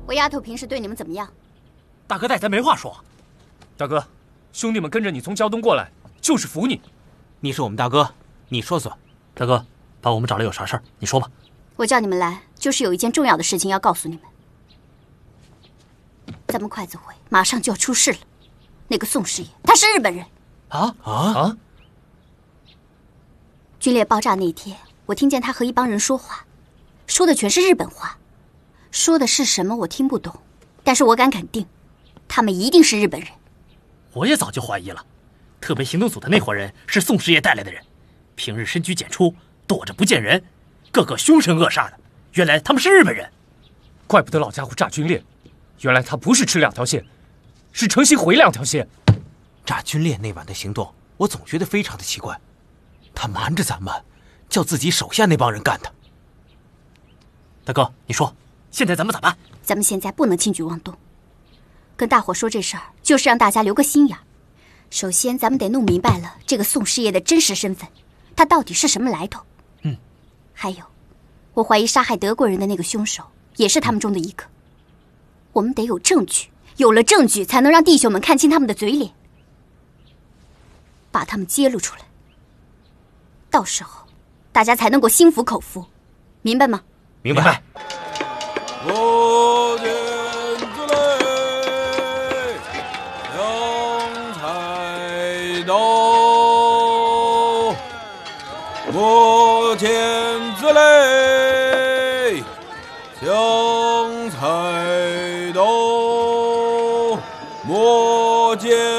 我丫头平时对你们怎么样？ 大哥待咱没话说。 大哥，兄弟们跟着你从胶东过来，就是服你。 你是我们大哥，你说算。 大哥，把我们找来有啥事儿？你说吧。 我叫你们来，就是有一件重要的事情要告诉你们。咱们筷子会马上就要出事了，那个宋师爷他是日本人。军烈爆炸那天，我听见他和一帮人说话，说的全是日本话，说的是什么我听不懂，但是我敢肯定，他们一定是日本人。 我也早就怀疑了，特别行动组的那伙人是宋师爷带来的人，平日深居简出，躲着不见人，个个凶神恶煞的，原来他们是日本人。 怪不得老家伙炸军烈，原来他不是吃2条线，是诚心毁2条线。 炸军烈那晚的行动，我总觉得非常的奇怪，他瞒着咱们，叫自己手下那帮人干的。 大哥，你说现在咱们咋办？ 咱们现在不能轻举妄动，跟大伙说这事儿，就是让大家留个心眼。首先，咱们得弄明白了这个宋师爷的真实身份，他到底是什么来头。还有，我怀疑杀害德国人的那个凶手也是他们中的一个。我们得有证据，有了证据，才能让弟兄们看清他们的嘴脸，把他们揭露出来。到时候，大家才能够心服口服，明白吗？ 明白。 我见子嘞，杨才道。我见子嘞，杨才道。我见。